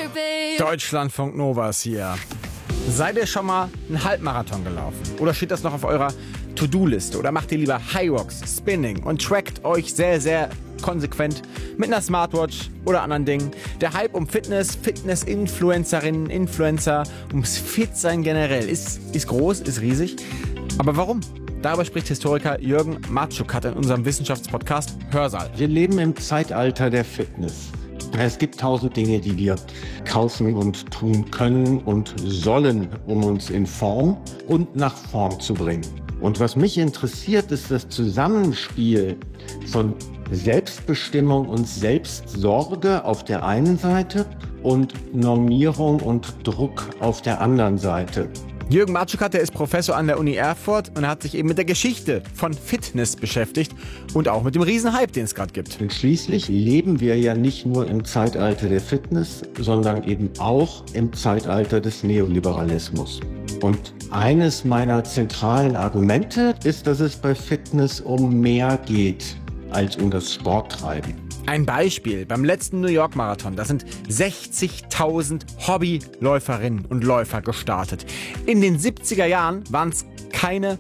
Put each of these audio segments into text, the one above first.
Deutschlandfunk Nova ist hier. Seid ihr schon mal einen Halbmarathon gelaufen? Oder steht das noch auf eurer To-Do-Liste? Oder macht ihr lieber High Rocks, Spinning und trackt euch sehr, sehr konsequent mit einer Smartwatch oder anderen Dingen? Der Hype um Fitness, Fitness-Influencerinnen, Influencer, ums Fitsein generell ist groß, ist riesig. Aber warum? Darüber spricht Historiker Jürgen Matschukat in unserem Wissenschaftspodcast Hörsaal. Wir leben im Zeitalter der Fitness. Es gibt 1000 Dinge, die wir kaufen und tun können und sollen, um uns in Form und nach Form zu bringen. Und was mich interessiert, ist das Zusammenspiel von Selbstbestimmung und Selbstsorge auf der einen Seite und Normierung und Druck auf der anderen Seite. Jürgen Matschukat, der ist Professor an der Uni Erfurt und hat sich eben mit der Geschichte von Fitness beschäftigt und auch mit dem Riesenhype, den es gerade gibt. Und schließlich leben wir ja nicht nur im Zeitalter der Fitness, sondern eben auch im Zeitalter des Neoliberalismus. Und eines meiner zentralen Argumente ist, dass es bei Fitness um mehr geht als um das Sporttreiben. Ein Beispiel, beim letzten New York Marathon, da sind 60.000 Hobbyläuferinnen und Läufer gestartet. In den 70er Jahren waren es keine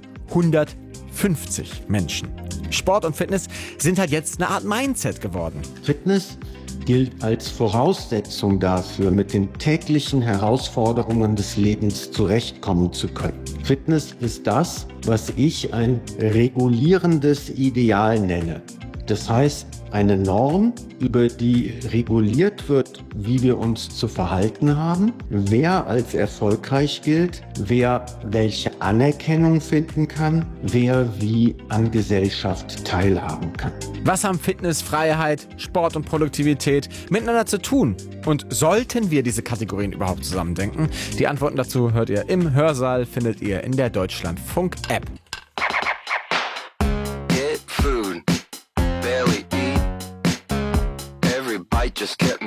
150 Menschen. Sport und Fitness sind halt jetzt eine Art Mindset geworden. Fitness gilt als Voraussetzung dafür, mit den täglichen Herausforderungen des Lebens zurechtkommen zu können. Fitness ist das, was ich ein regulierendes Ideal nenne. Das heißt, eine Norm, über die reguliert wird, wie wir uns zu verhalten haben, wer als erfolgreich gilt, wer welche Anerkennung finden kann, wer wie an Gesellschaft teilhaben kann. Was haben Fitness, Freiheit, Sport und Produktivität miteinander zu tun? Und sollten wir diese Kategorien überhaupt zusammendenken? Die Antworten dazu hört ihr im Hörsaal, findet ihr in der Deutschlandfunk-App. Get food, barely eat. Every bite just kept